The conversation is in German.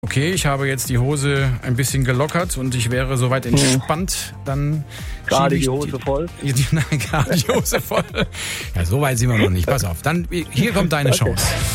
Okay, ich habe jetzt die Hose ein bisschen gelockert und ich wäre soweit entspannt, dann Gerade die Hose voll? Nein, gerade die Hose voll. Ja, so weit sind wir noch nicht. Pass auf, dann hier kommt deine Chance.